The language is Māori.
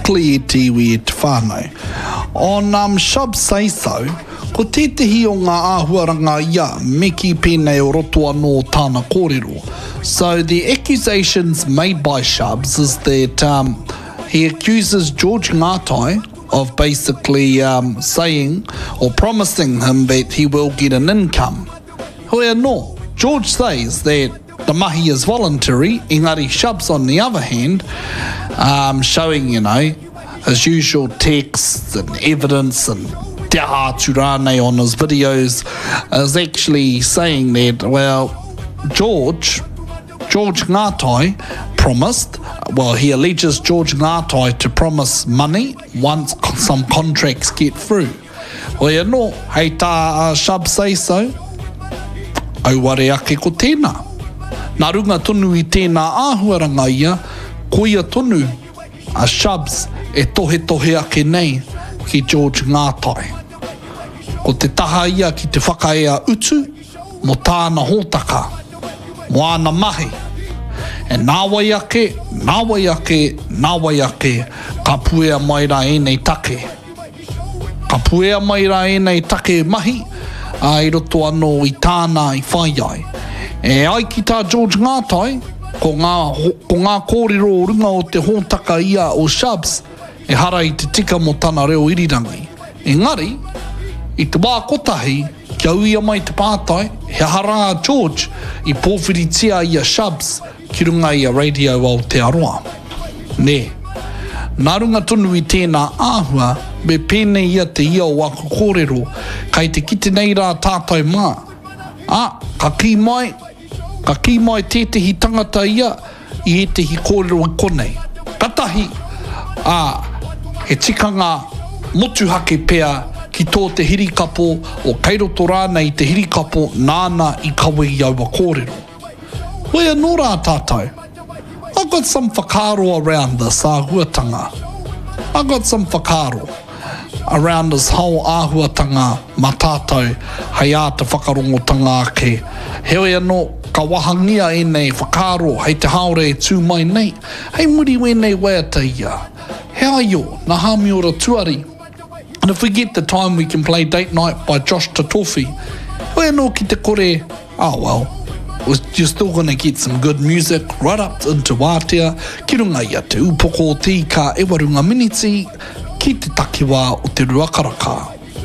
basically e te iwi e te whānau. On Shub Say So, ko tētahi o ngā āhuaranga ia me ki pēnei o roto anō tāna kōrero. So the accusations made by Shubs is that he accuses George Ngātai of basically saying or promising him that he will get an income. However, no, George says that the mahi is voluntary, engari Shubs on the other hand, showing, his usual texts and evidence and te aha turane on his videos, is actually saying that, well, George Ngātai promised, he alleges George Ngātai to promise money once some contracts get through. Well, no, hei tā Shub Say So, auare ake ko tēnā. Nā runga tonu i tēnā āhuaranga ia, ko ia tonu a Shubs e tohe ake nei ki George Ngātai. Ko te taha ia ki te whakaea utu, mo tāna hōtaka, mo ana mahi. E nāwai ake, ka puea mai rā enei take. Ka puea mai rā enei take mahi, i roto anō i tāna i whaiai. E ai ki tā George Ngātai, ko ngā kōrero o runga o te hōtaka ia o Shubs, e hara i te tika mo tāna reo irirangi. Engari, i te wā kotahi, kia uia mai te pātai, he hara George i pōwhiritia ia Shubs ki runga i a radio Aotearoa. Ne, nā runga tonu i tēnā āhua, me pēnei ia te ia o ako kōrero, kai te kite nei rā tātai mā. Ka ki mai tētehi tangata ia i etehi kōrero i konei. Katahi, he tikanga motuhake pea ki tō te hirikapo o kairoto rānei te hirikapo nāna i kawe i aua kōrero. Wea nō rā tātou. I've got some whakaro around this āhuatanga. I've got some whakaro around this whole āhuatanga ma tātou hei ā te whakarongotanga ake. Heoi anō, ka wahangia e nei whakaro hei te haore e tū mai nei. Hei muri wēnei wea te ia. He ai o, na hami ora tuari. And if we get the time, we can play Date Night by Josh Tatofi. Hoi anō ki te kore, you're still going to get some good music right up into wātea. Ki runga ia te upoko o tika e warunga miniti ki te takiwā o te ruakaraka.